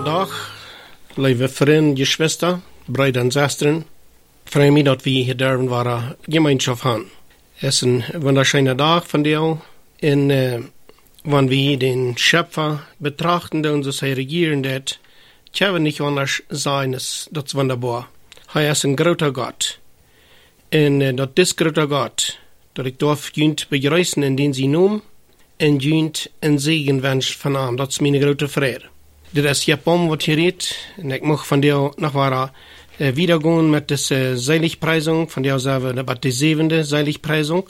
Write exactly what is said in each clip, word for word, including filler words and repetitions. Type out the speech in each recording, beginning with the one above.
Dag, lieve vrienden, geschwister, broeder en zusteren. Freue mich, dass wir hier dürfen wahre Gemeinschaft haben. Es ist ein wunderschöner Tag von dir. Und äh, wenn wir den Schöpfer betrachten, und so regieren, das können wir nicht anders sein, das ist wunderbar. Er ist ein großer Gott. Und äh, das ist ein großer Gott, dass ich darf jünt begrüßen, in den sie nun, und jünt ein Segen wünscht von ihm. Das ist meine große Freude. Das ist jetzt um, was hier redet, und ich möchte von dir noch wahre äh, wiedergehen mit der äh, Seligpreisung, von der selber die siebente Seligpreisung.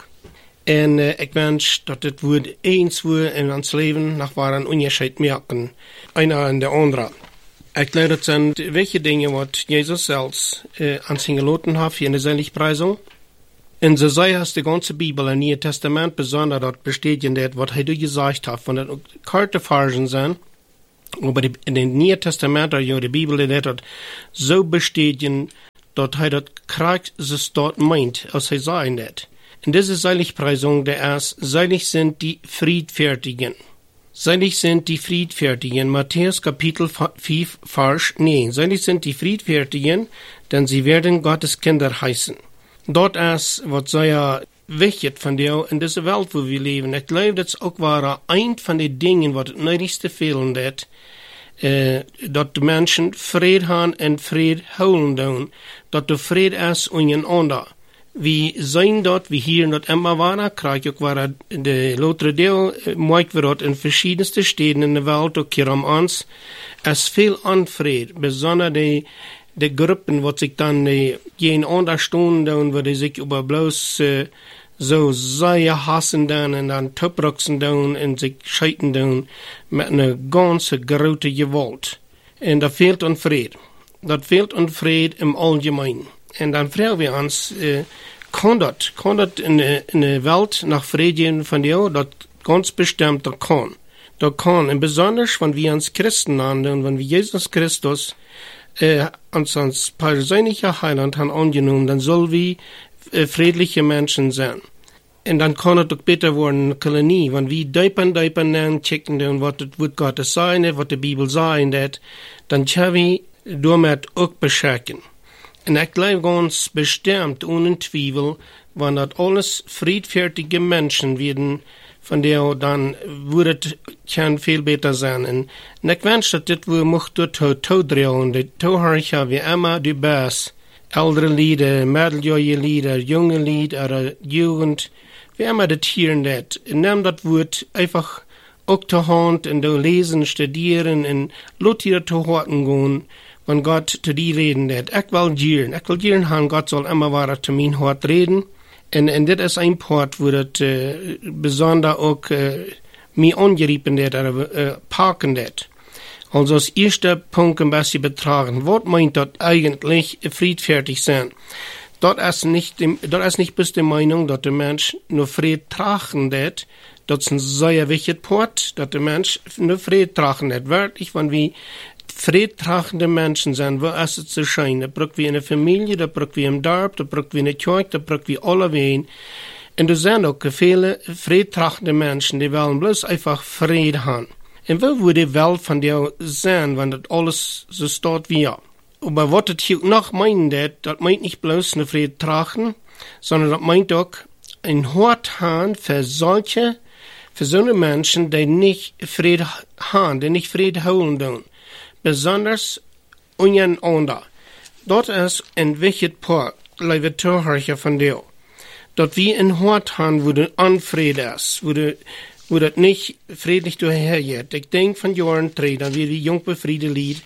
En uh, ik wens dat het woord eens wordt in ons leven nog waar een onderscheid merken, einer en de andere. Ik glaube, dat zijn welche dingen wat Jezus zelfs uh, aan zijn geloten heeft in de Seligpreisung. En zo zei hij de ganze Bibel in Nieuwe Testament besonders dat bestätigen, wat hij door gezegd heeft, van dat ook karte Versen zijn. Aber in den Neuen Testament, ja, die Bibel, die dat so bestätigen, dat hij dat Christus dort meint, als hij sagen dat. In dieser Seligpreisung, der erst, seilig sind die Friedfertigen. Seilig sind die Friedfertigen. Matthäus Kapitel fünf, Vers neun. Seilig sind die Friedfertigen, denn sie werden Gottes Kinder heißen. Dort erst, was sei ja wichtig von dir in dieser Welt, wo wir leben. Ich glaube, das auch war ein von den Dingen, was das nötigste fehlen wird, äh, dass die Menschen Fried haben und Fried holen tun. Dass der Fried ist untereinander. Wir sehen dort, wir hier dort immer waren, krijg ook waar de lotere deel, mooi we dort in verschiedenste steden in der Welt, ook hier om ons, es viel onvrede, besonders die, die Gruppen, wat sich dann die, geen ander stunden, wo die sich über bloß äh, so sehr hassen dann und dann topruxen dann und sich scheiten dann mit einer ganze große Gewalt. Und da fehlt Unfried. Das fehlt Unfried im Allgemeinen. Und dann fragen wir uns, äh, kann das, kann das in, in der Welt nach Frieden von dir, das ganz bestimmt, das kann. Das kann, und besonders, wenn wir uns Christen handeln, wenn wir Jesus Christus äh, uns als persönlicher Heiland haben angenommen, dann sollen wir äh, friedliche Menschen sein. Und dann kann es doch besser werden, eine Kolonie, wenn wir deipen, deipen, nennen, checken, und was das Wort Gottes sein, was die Bibel sagen, dann können wir damit auch beschäftigen. Und ich glaube ganz bestimmt, ohne Zweifel, wenn das alles friedfertige Menschen werden, von der dann würde es viel besser sein. Und ich wünsche, dass das wir möchten todrehen, die Tohörcher wie immer die Bass, ältere Lieder, mitteljährige Lieder, junge Lieder, oder Jugend, wie immer das hier und das. Nimm das Wort einfach auch zur Hand und du lesen, studieren und lass dir zu Horten gehen, wenn Gott zu dir reden wird. Ich will gieren. Ich will gieren haben, Gott soll immer weiter zu mir Hort reden. Und, und das ist ein Part, wo das äh, besonders auch äh, mir angeriefen wird, oder äh, parken wird. Also das erste Punkt ein bisschen betragen. Was meint das eigentlich friedfertig sein? Dort ist nicht, dort ist nicht bis die Meinung, dass der Mensch nur Fried tragen wird. Das ist ein sehr wichtiger Part, dass der Mensch nur Fried tragen wird. Wirklich, wenn wir friedtragende Menschen sind, wo ist es zu scheinen? Da brauchen wir in der Familie, da brauchen wir im Dorf, da brauchen wir in der Kirche, da brauchen wir alle wen. Und da sind auch viele friedtragende Menschen, die wollen bloß einfach Frieden haben. Und wo würde die Welt von dir sein, wenn das alles so steht wie ja? Aber was das hier noch meint, das meint nicht bloß eine Frieden tragen, sondern das meint auch ein Hort haben für solche, für so eine Menschen, die nicht Frieden haben, die nicht Frieden holen tun. Besonders untereinander. Dort ist ein wichtiger Punkt, liebe Zuhörer von dir, dass wir ein Hort haben, wo der Unfried ist, wo, de, wo das nicht friedlich dahergeht. Ich denke von Jahren drei, dann wird die jung befriedete Lied,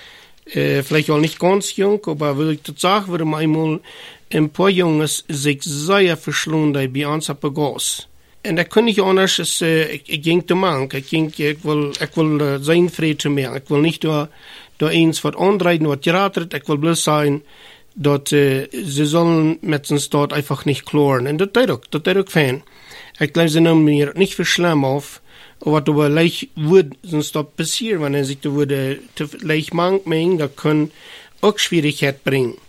äh, vielleicht auch nicht ganz jung, aber will ich das sagen, würde man einmal ein paar Jungs sich sehr verschlungen bei uns abgegossen. Und da kann ich anders, es, äh, ich, ich ging zu machen, ich ging, ich will, ich will uh, sein Frieden zu machen. Ich will nicht da, da eins was anreiten, was geratet, ich will bloß sagen, dass äh, sie sollen mit uns dort einfach nicht kloren. Und das tut auch, das tut auch fein. Ich glaube, sie nehmen mir nicht für schlimm auf, aber was aber leicht wird, sonst dort passieren, wenn er sich da würde, leicht machen, da können auch Schwierigkeiten bringen.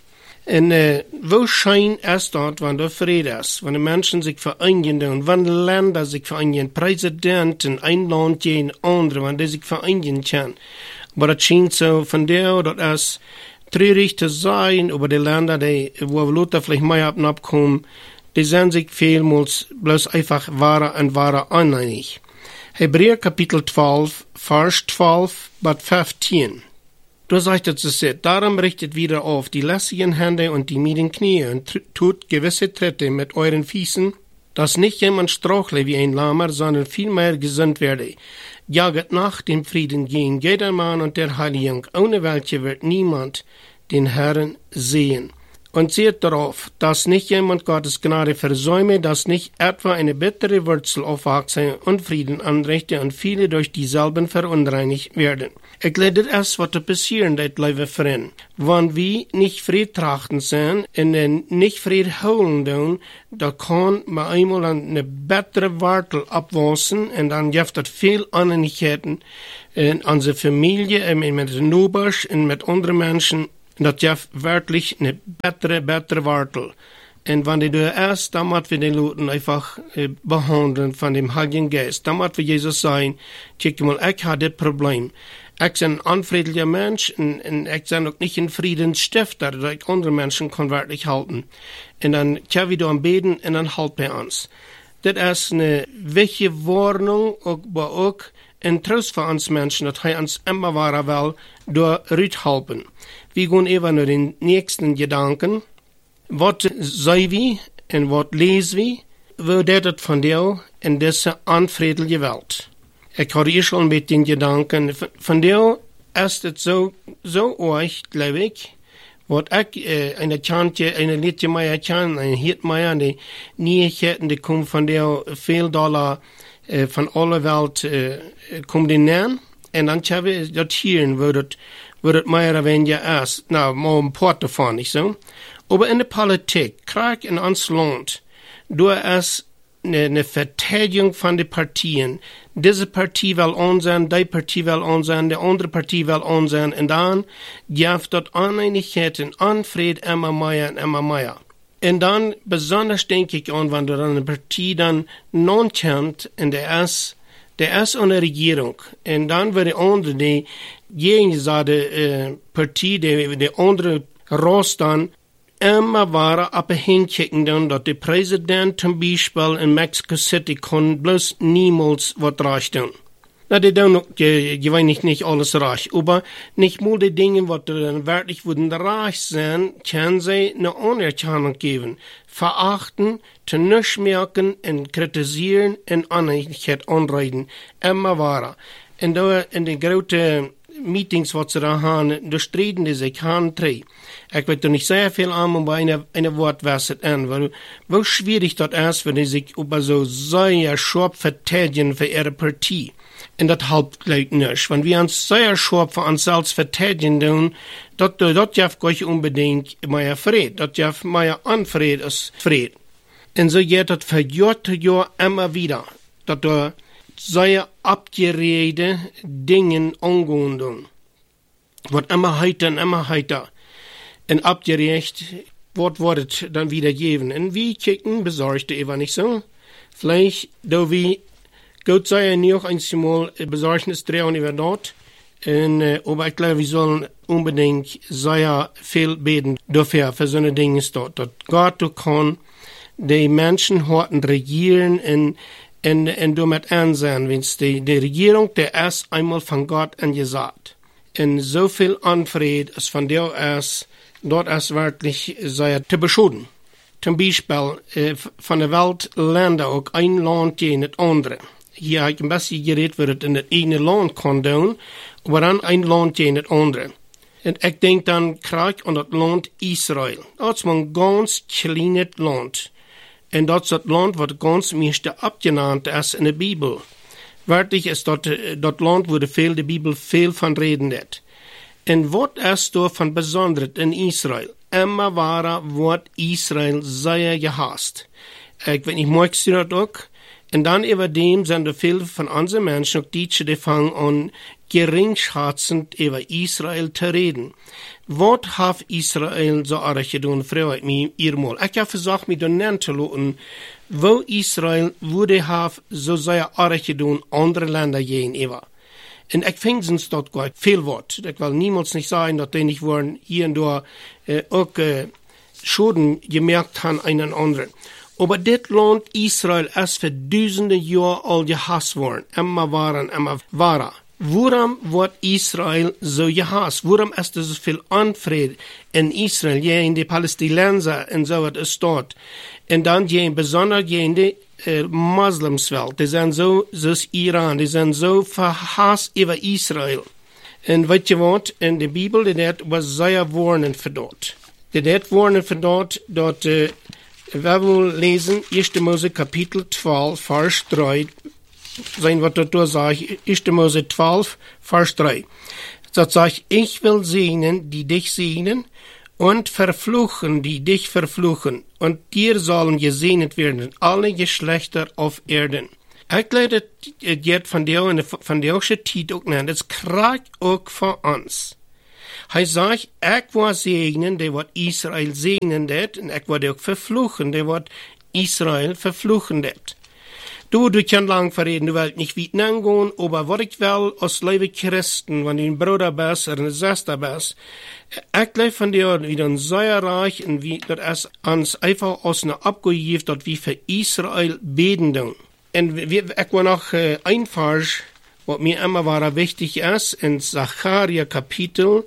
En uh, wo scheint es dort, wann der Friede ist, wann die Menschen sich vereinigen und wann die Länder sich vereinigen, Präsidenten, ein Land gegen andere, wann die sich vereinigen können. Aber das scheint so von der, dass es traurig zu sein über die Länder, die, wo Leute vielleicht mehr abkommen, die sind sich vielmals bloß einfach wahrer und wahrer uneinig. Hebräer Kapitel zwölf, Vers zwölf bis fünfzehn. Da sagt es, darum richtet wieder auf die lässigen Hände und die müden Knie und tut gewisse Tritte mit euren Füßen, dass nicht jemand strauchle wie ein Lahmer, sondern vielmehr gesund werde. Jaget nach dem Frieden gegen jedermann und der Heiligung, ohne welche wird niemand den Herrn sehen. Und seht darauf, dass nicht jemand Gottes Gnade versäume, dass nicht etwa eine bittere Wurzel aufwachse und Frieden anrichte und viele durch dieselben verunreinigt werden. Ich glaube, das was passieren, das liebe Freunde. Wenn wir nicht Fried trachten sind, und den nicht Fried holen tun, da kann man einmal eine bessere Wartel abwassen und dann gibt es viel Uneinigkeiten in unserer Familie, mit den Nachbarn und mit anderen Menschen. Dat jef wirklich eine bessere, bessere Wartel. Und wenn die da erst, dann müssen wir den Leuten einfach äh, behandeln von dem Heiligen Geist. Dann müssen wir Jesus sagen, check mal, ich habe das Problem. Ich bin ein unfriedlicher Mensch und, und ich bin auch nicht ein Friedensstifter, dass ich andere Menschen kann wirklich halten. Und dann können wir da beten und dann halt bei uns. Das ist eine wichtige Warnung, aber auch ein Trost für uns Menschen, dass er uns immer wahrer will, da helfen. Wir gehen eben nur den nächsten Gedanken. Was sei wir und was lesen wir? Wo das von dir in dieser unfriedlichen Welt? Ich habe hier schon mit den Gedanken, von dir ist es so, so euch, glaube ich, was ich, äh, eine Tante, eine Liedje Meier kann, eine Hirtmeier, die Niecheten, die kommen von der viel Dollar, äh, von aller Welt, äh, kommen die nähen. Und dann haben wir das hier, wo das, wo das mehr oder weniger ist. Na, mal ein Port davon, nicht so? Aber in der Politik, gerade in uns Land, du hast eine, eine Verteidigung von den Partien. Diese Partie will on sein, die Partie will on sein, die andere Partie will on sein. Und dann gibt es Uneinigkeiten, Unfried immer mehr und immer mehr. Und dann, besonders denke ich an, wenn du dann eine Partie dann non kennt, und der ist Der ist eine Regierung. Und dann wird die andere, die gegenseitige äh, Partie, die, die andere Rost dann, immer weiter abhängigen, dass der Präsident zum Beispiel in Mexico City kann bloß niemals was reichen. Na, die tun auch gewöhnlich nicht alles reich, aber nicht mal die Dinge, was dann wirklich würden reich sein, können sie eine Anerkennung geben, verachten, zu nichts merken und kritisieren und Uneinigkeit anreden, immer weiter. Und da in den großen Meetings, was sie da haben, da streiten die sich drei. Ich will da nicht sehr viel an, aber eine, eine Wort was an, weil, wo schwierig das ist, wenn die sich über so sehr scharf verteidigen für ihre Partie. Und das hilft gleich nicht. Wenn wir uns sehr scharf für uns selbst verteidigen tun, das, das darf gleich unbedingt mehr Fried. Das darf mehr Unfried als Fried. Und so geht das von Jahr zu Jahr immer wieder. Dass da sehr abgeredete Dinge angehen tun. Wird immer heiter und immer heiter. Und abgerecht, was wird es dann wieder geben. Und wir kicken besorgte eben nicht so. Vielleicht, da wir Gott sei ja noch einmal Besorgnis drehen über dort. Und, äh, aber ich glaube, wir sollen unbedingt sehr viel beten dafür, für so eine Dinge dort. Dass Gott kann die Menschen horten regieren und, und, und damit ansehen, wenn die, die Regierung, der ist einmal von Gott angesagt. Und so viel Unfried ist von der aus, dort ist wirklich sehr zu beschuldigen. Zum Beispiel, äh, von der Welt Länder auch ein Land gegen das andere. Hier habe ich ein bisschen geredet, wie das in das eine Land kann tun, aber dann ein Land gegen das andere. Und ich denke dann gleich an das Land Israel. Das ist ein ganz kleines Land. Und das ist das Land, was ganz meiste abgenannt ist in der Bibel. Wirklich ist das, das Land, wo viel die Bibel viel von reden hat. Und was ist da von Besonderes in Israel? Immer war, wird Israel sehr gehasst. Ich weiß nicht, magst du das auch? Und dann über dem sind viele von unseren Menschen, auch die, die fangen an, geringschätzend über Israel zu reden. Was hat Israel so arg getan, früher mir ihr Ich habe versucht, mir dann nennen zu lassen, wo Israel wurde hat so sehr arg getan, andere Länder gegenüber. Und ich finde es dort gut viel Wort. Ich will niemals nicht sagen, dass die nicht wollen, hier und da äh, auch äh, Schulden gemerkt haben, einen anderen. Aber das Land Israel ist für tausende Jahre alt gehasst worden. Immer waren, immer waren. Warum wird Israel so gehasst? Warum ist es so viel Unfrieden in Israel, ja, in die Palästinenser und so was ist dort? Und dann ja, besonders in die äh, Muslimswelt, die sind so, so ist Iran, die sind so verhasst über Israel. Und weißt du was? In der Bibel, das was sehr warnend für dort. Das warnend für dort, dort, äh, wir wollen lesen, erster Mose Kapitel zwölf, Vers drei, sein, was dort sagt, erster Mose zwölf, Vers drei. Dort sagt, ich will segnen, die dich segnen, und verfluchen, die dich verfluchen, und dir sollen gesegnet werden, alle Geschlechter auf Erden. Ich glaube, das geht von der, von der Zeit auch nicht, das kriegt auch von uns. Hij sagt, ich will segnen, der wird Israel segnen det, und ich will auch verfluchen, der wird Israel verfluchen det. Du, du kannst lang verreden, du willst nicht weit angehen, aber was ich will, als liebe Christen, wenn du ein Bruder bist oder eine Schwester bist, ich glaube von dir, wie du sehr reich und wie das uns einfach aus einer abgegeben, dass wir für Israel beten tun. Und ich will noch äh, ein Vers, was mir immer war wichtig ist, in Sacharja Kapitel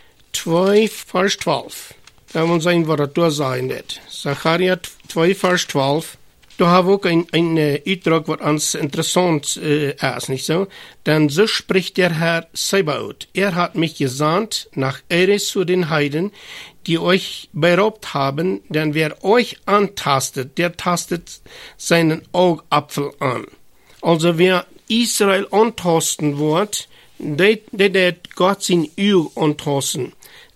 zwei, Vers zwölf. Da wollen wir sehen, was das da sein wird. Sacharja zwei, Vers zwölf. Da haben wir auch ein, ein Ausdruck, was uns interessant äh, ist, nicht so? Denn so spricht der Herr Sebaot. Er hat mich gesandt nach Eres zu den Heiden, die euch beraubt haben, denn wer euch antastet, der tastet seinen Augapfel an. Also wer Israel antasten wird, der der Gott sein Auge antasten.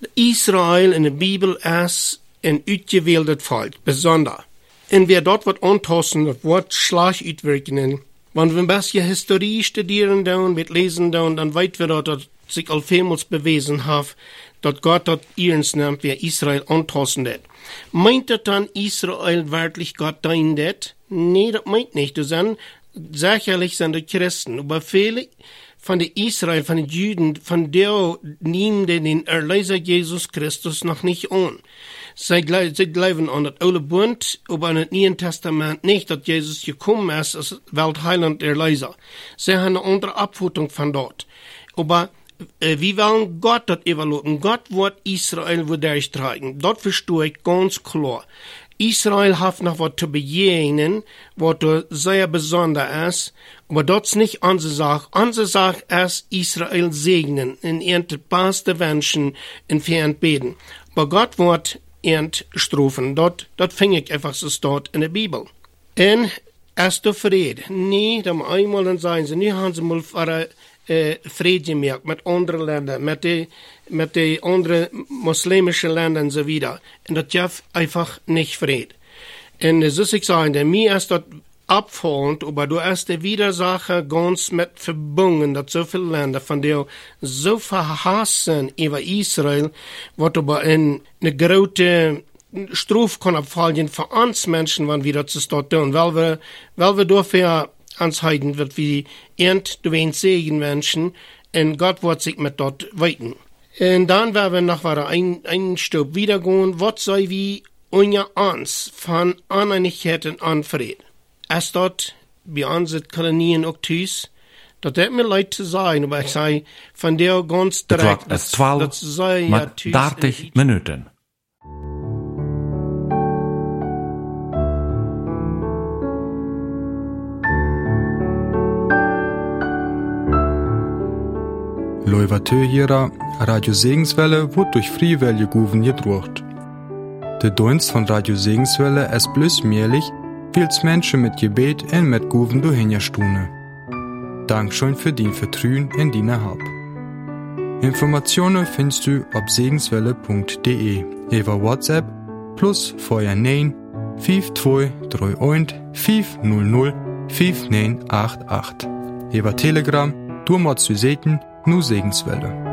Israel in der Bibel ist ein ausgewähltes Volk, besonders. Und wer dort wird antasten, das wird Schlag auswirken. Wenn wir ein bisschen Historie studieren, dann, mit lesen, dann, dann weit wir dort, dass sich all vielmals bewiesen hat, dass Gott dort ernst nimmt, wer Israel antasten hat. Meint das dann Israel wirklich Gott dein det? Nee, das meint nicht. Das sind, sicherlich sind die Christen, aber viele von den Israel, von den Juden, von der nehmen den Erlöser Jesus Christus noch nicht an. Sie, sie glauben an das Alte Bund, aber an das Neue Testament nicht, dass Jesus gekommen ist als Weltheiland Erlöser. Sie haben eine andere Abfutung von dort. Aber äh, wir wollen Gott das evaluieren. Gott wird Israel durchtragen. Dort verstehe ich ganz klar. Israel hat noch was zu begegnen, was sehr besonders ist, aber das ist nicht unsere Sache. Unsere Sache ist Israel segnen, in ihren beste Menschen entfernt beten. Aber Gott wird entstrafen. Dort, dort fing ich einfach so dort in der Bibel. Und erst der Friede. Nee, dann einmal dann sagen sie, nee, haben sie mal für äh, Friede gemerkt mit anderen Ländern, mit den mit den anderen muslimischen Ländern und so weiter. Und das gibt einfach nicht Friede. Und so soll ich sagen, mir ist das abfallend, aber du hast die Widersacher ganz mit verbunden, dass so viele Länder von der so verhassen über Israel, was aber in eine große Strafe kann abfallen für uns Menschen, wenn wir das dort tun, weil wir, weil wir dafür anzeigen wird, wie ernt du ein Segen Menschen, und Gott wird sich mit dort weiten. Und dann werden wir noch weiter ein, ein Stück wiedergehen, was sei wie unter uns von Uneinigkeiten an Frieden. Es dort bei unseren Kolonien auch tüß, das hat mir leid zu sein, aber ich sage, von der ganz direkt, das, das sei ja tüß. dreißig Minuten. Loivatö Radio Segenswelle wird durch Friwelle Guven gedruckt. Der Dienst von Radio Segenswelle ist bloß mählich, weil's Menschen mit Gebet und mit Guven durchhinjastune. Dankeschön für dein Vertrauen in deine Hab. Informationen findest du auf segenswelle punkt de über WhatsApp plus neun fünf zwei drei eins fünf null null fünf neun acht acht. Über Telegram, du mod Süßeten, nu Segenswelle.